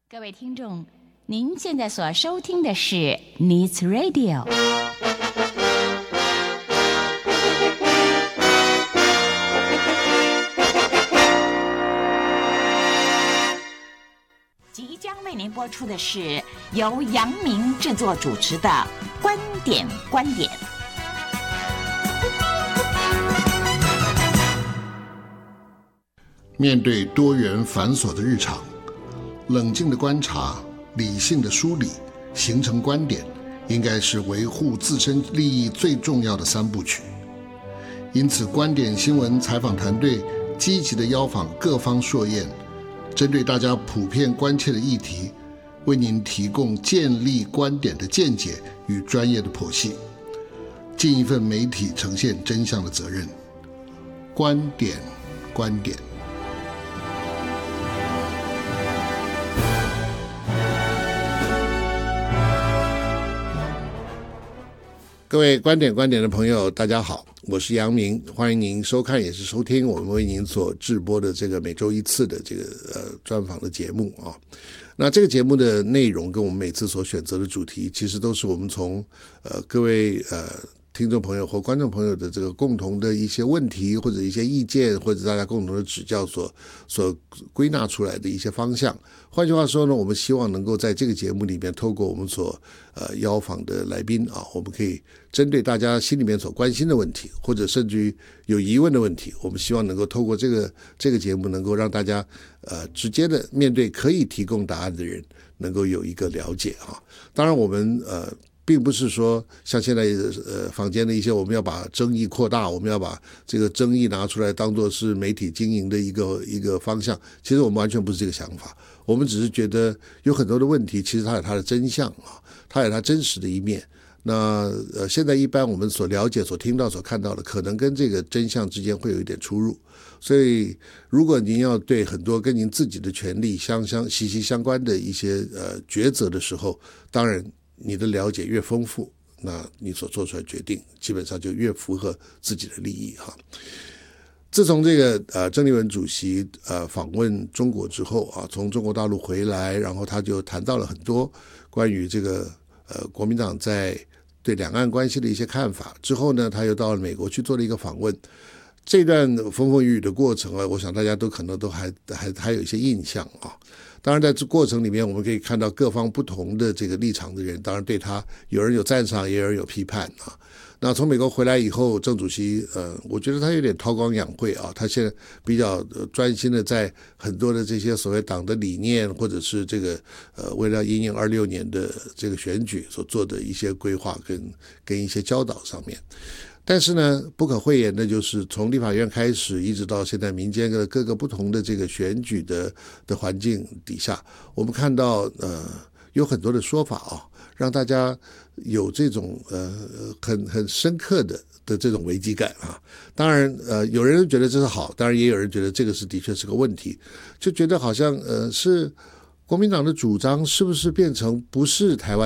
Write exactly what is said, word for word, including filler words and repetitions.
各位听众，您现在所收听的是 Needs Radio。即将为您播出的是由阳明制作主持的《观点观点》。 面对多元繁琐的日常，冷静的观察，理性的梳理，形成观点，应该是维护自身利益最重要的三部曲。因此，观点新闻采访团队积极地邀访各方硕彦，针对大家普遍关切的议题，为您提供建立观点的见解与专业的剖析，尽一份媒体呈现真相的责任。观点，观点。各位观点观点的朋友，大家好，我是杨明，欢迎您收看也是收听我们为您所制播的这个每周一次的这个呃专访的节目啊。那这个节目的内容跟我们每次所选择的主题，其实都是我们从呃各位呃听众朋友或观众朋友的这个共同的一些问题或者一些意见，或者大家共同的指教所所归纳出来的一些方向。换句话说呢，我们希望能够在这个节目里面，透过我们所呃邀访的来宾啊，我们可以针对大家心里面所关心的问题，或者甚至于有疑问的问题，我们希望能够透过这个这个节目，能够让大家呃直接的面对可以提供答案的人，能够有一个了解啊。当然，我们呃。并不是说像现在呃坊间的一些我们要把争议扩大，我们要把这个争议拿出来当作是媒体经营的一个一个方向，其实我们完全不是这个想法。我们只是觉得有很多的问题其实它有它的真相啊，它有它真实的一面。那呃现在一般我们所了解所听到所看到的可能跟这个真相之间会有一点出入，所以如果您要对很多跟您自己的权利相相息息相关的一些呃抉择的时候，当然你的了解越丰富，那你所做出来的决定基本上就越符合自己的利益哈。自从这个呃郑丽文主席呃访问中国之后啊，从中国大陆回来，然后他就谈到了很多关于这个呃国民党在对两岸关系的一些看法。之后呢，他又到了美国去做了一个访问。这段风风雨雨的过程啊，我想大家都可能都还还还有一些印象啊。当然在这过程里面，我们可以看到各方不同的这个立场的人，当然对他有人有赞赏，也有人有批判啊。那从美国回来以后，郑主席呃，我觉得他有点韬光养晦啊，他现在比较专心的在很多的这些所谓党的理念，或者是这个呃为了因应二六年的这个选举所做的一些规划跟跟一些教导上面。但是呢，不可讳言的就是从立法院开始，一直到现在民间的各个不同的这个选举的的环境底下，我们看到呃有很多的说法啊，让大家有这种呃很很深刻的的这种危机感啊。当然呃有人觉得这是好，当然也有人觉得这个是的确是个问题，就觉得好像呃是国民党的主张是不是变成不是台湾